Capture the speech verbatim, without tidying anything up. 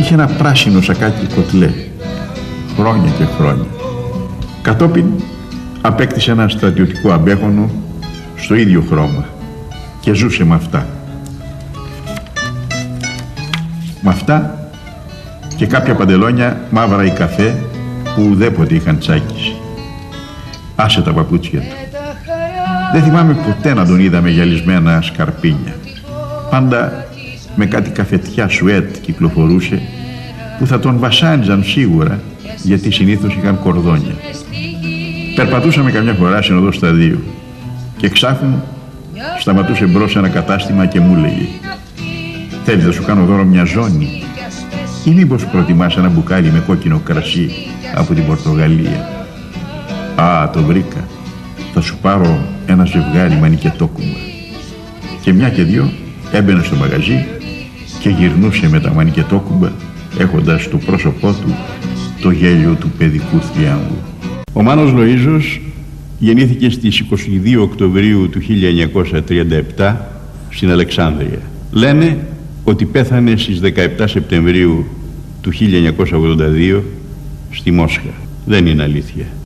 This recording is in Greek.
είχε ένα πράσινο σακάκι κοτλέ, χρόνια και χρόνια. Κατόπιν απέκτησε ένα στρατιωτικό αμπέχονο στο ίδιο χρώμα και ζούσε με αυτά. Με αυτά και κάποια παντελόνια μαύρα ή καφέ που ουδέποτε είχαν τσάκιση. Άσε τα παπούτσια του. Δεν θυμάμαι ποτέ να τον είδα με γυαλισμένα σκαρπίνια. Πάντα με κάτι καφετιά σουέτ κυκλοφορούσε που θα τον βασάνιζαν σίγουρα, γιατί συνήθως είχαν κορδόνια. Περπατούσαμε καμιά φορά συνοδό στα δύο και ξάφνου σταματούσε μπρος ένα κατάστημα και μου έλεγε: «Θέλεις να σου κάνω δώρο μια ζώνη ή μήπως προτιμάς ένα μπουκάλι με κόκκινο κρασί από την Πορτογαλία?» «Α, το βρήκα. Θα σου πάρω ένα ζευγάρι μανικετόκουμπα». Και μια και δυο έμπαινε στο μαγαζί και γυρνούσε με τα μανικετόκουμπα, έχοντας στο πρόσωπό του το γέλιο του παιδικού θριάμβου. Ο Μάνος Λοΐζος γεννήθηκε στις είκοσι δύο Οκτωβρίου του χίλια εννιακόσια τριάντα επτά στην Αλεξάνδρεια. Λένε ότι πέθανε στις δεκαεπτά Σεπτεμβρίου του χίλια εννιακόσια ογδόντα δύο στη Μόσχα. Δεν είναι αλήθεια.